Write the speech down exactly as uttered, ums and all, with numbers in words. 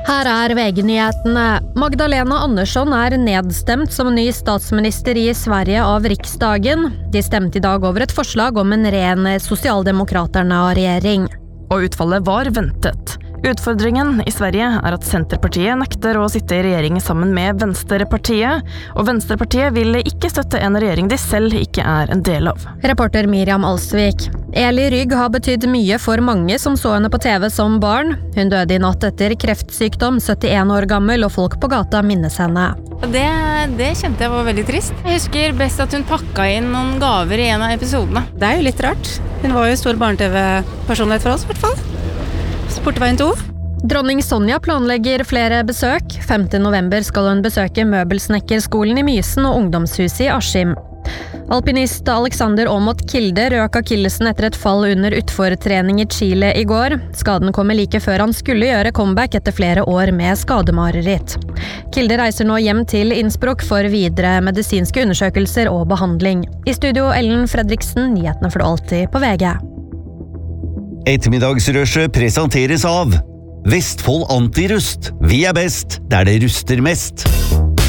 Her er V G-nyhetene. Magdalena Andersson er nedstemt som ny statsminister i Sverige av Riksdagen. De stemte i dag over et forslag om en ren sosialdemokraterna-regjering. Og utfallet var ventet. Utfordringen i Sverige er at Centerpartiet nekter å sitte i regjering sammen med Venstrepartiet, og Venstrepartiet vil ikke støtte en regjering de selv ikke er en del av. Reporter Miriam Alsvik. Eli Rygg har betydd mye for mange som så henne på T V som barn. Hun døde i natt etter kreftsykdom, syttien år gammel, og folk på gata minnes henne. Det, det kjente jeg var veldig trist. Jeg husker best at hun pakka inn noen gaver i en av episodene. Det er jo litt rart. Hun var jo stor barne-T V-personlighet for oss, i hvert fall. Portveien to. Dronning Sonja planlegger flere besøk. femte november skal hun besøke Møbelsnekkerskolen i Mysen og ungdomshuset i Askim. Alpinist Alexander Aamodt Kilde røk akillesen etter et fall under utfortrening i Chile i går. Skaden kommer like før han skulle gjøre comeback etter flere år med skademareritt. Kilde reiser nå hjem til Innsbruck for videre medisinske undersøkelser og behandling. I studio Ellen Fredriksen, nyhetene får du alltid på V G. Ettermiddagsrushet presenteres av Vestfold Antirust. Vi er best der det ruster mest.